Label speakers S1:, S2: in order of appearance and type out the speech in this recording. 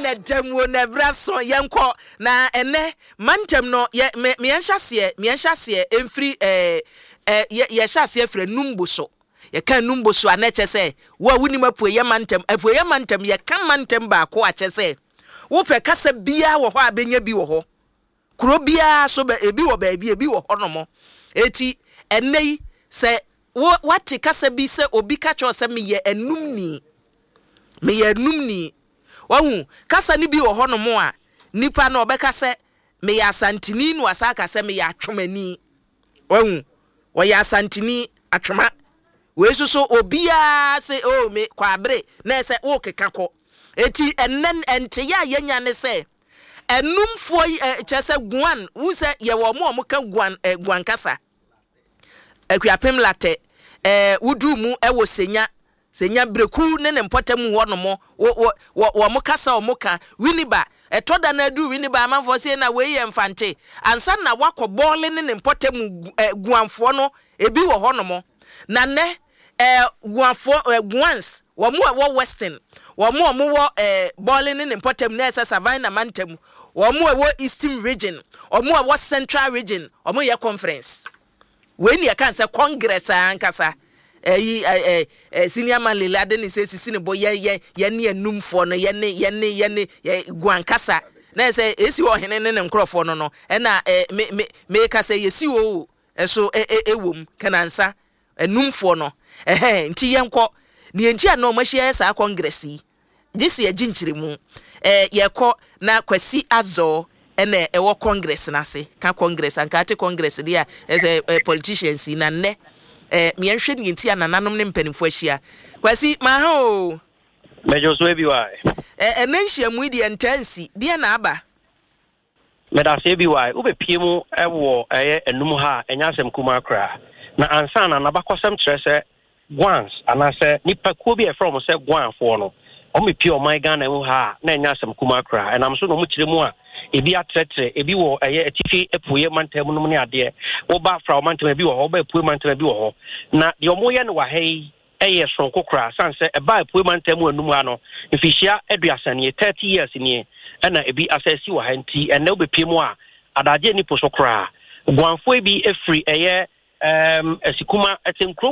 S1: na demo na braso yenko na ene mantem no me yenhase emfiri ye hyase efre numbuso ye kan numbuso anache se wa wuni mapuye mantem ye kan mantem ba ko ache se wo pe kasa bia wo ho abenya bi wo ho kuro bia so be ebi wo ba ebi wo ho no mo eti enei se wati kasa bi se obi ka cho se me ye enumni wahu kasa ni bi wo ho no mo a nipa na obeka se me ya santini no asaka se me ya atwomani wahu wo ya santini atwoma we so obia se o me kwabre na se wo keka ko eti enen ente ya yenya ne se enumfo chese guan wo se ye wo mo ka guan kasa akuapem late wudu mu ewo senya breku ne mpotam wo no mo wo mo kasa wo mo ka winiba etoda na du winiba amanfo se na we ye mfante ansa na wakobole ne mpotam guanfo no ebi wo ho no mo na ne guanfo guans wo mo western wo wo bole ne mpotam na esa savannah mantam wo wo eastern region wo central region wo ye conference when you can say congress ankasa senior man lelade ni say sisi ne bo ye ne anumfo no ye ne guankasa na say esi wo hene ne nkrofo no na me ka say yesi wo so ewom kanansa anumfo no nti yenko ne nti a no mahia sa congress yi gisi aginchiremu yeko na kwasi azo ene ewo congress na se ka congress ankate congress dia as a politicians na ne me nhwe ne nti anananom ne mpanimfo ahia kwasi ma ha o
S2: mejo so ebi wa
S1: enanhia mu di entansi dia na aba
S2: meda se ebi wa ubepie mu ewo enum ha enyasem kuma kra na ansa na nabakosem kire se guans anase nipa ko bi e from se guanfo no o me pie o my Ghana mu ha na enyasem kuma kra enam so no mu kire mu a ebi atretre ebi wo atifi epuye mantem no ne ade wo ba fra mantem ebi wo ho ba epuye mantem ebi wo ho na de omoye ne wa hei son kokra sanse e ba epuye mantem anum ha no ifihia aduasane 30 years ni na ebi asesi wa hanti ene obepie mu a adaje ni posokra guanfo ebi efri asikuma etenkro